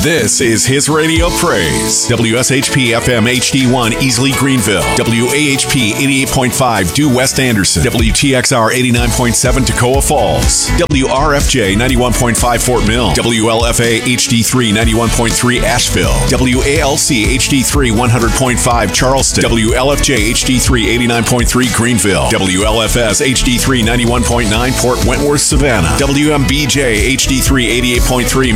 This is his radio praise. WSHP FM HD1 Easley Greenville. WAHP 88.5 Due West Anderson. WTXR 89.7 Toccoa Falls. WRFJ 91.5 Fort Mill. WLFA HD3 91.3 Asheville. WALC HD3 100.5 Charleston. WLFJ HD3 89.3 Greenville. WLFS HD3 91.9 Port Wentworth Savannah. WMBJ HD3 88.3